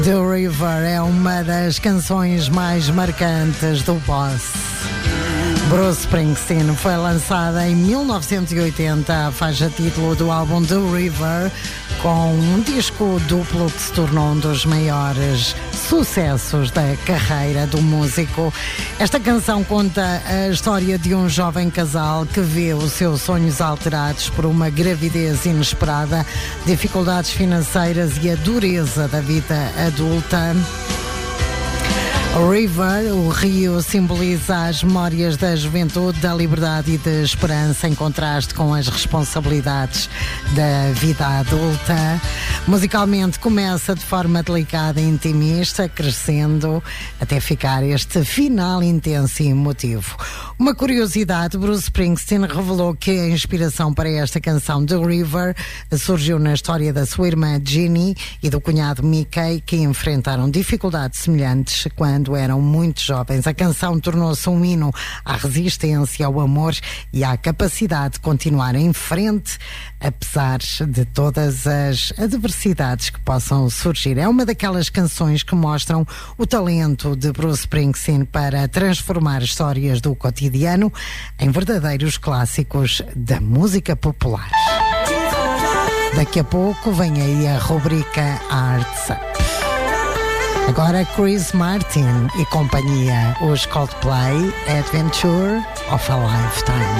The River é uma das canções mais marcantes do Boss. Bruce Springsteen foi lançada em 1980, a faixa título do álbum The River, com um disco duplo que se tornou um dos maiores sucessos da carreira do músico. Esta canção conta a história de um jovem casal que vê os seus sonhos alterados por uma gravidez inesperada, dificuldades financeiras e a dureza da vida adulta. O River, o rio, simboliza as memórias da juventude, da liberdade e da esperança, em contraste com as responsabilidades da vida adulta. Musicalmente começa de forma delicada e intimista, crescendo até ficar este final intenso e emotivo. Uma curiosidade, Bruce Springsteen revelou que a inspiração para esta canção The River surgiu na história da sua irmã Ginny e do cunhado Mickey, que enfrentaram dificuldades semelhantes quando eram muito jovens. A canção tornou-se um hino à resistência, ao amor e à capacidade de continuar em frente, apesar de todas as adversidades que possam surgir. É uma daquelas canções que mostram o talento de Bruce Springsteen para transformar histórias do cotidiano em verdadeiros clássicos da música popular. Daqui a pouco vem aí a rubrica Arts Up. Agora Chris Martin e companhia, os Coldplay, Adventure of a Lifetime.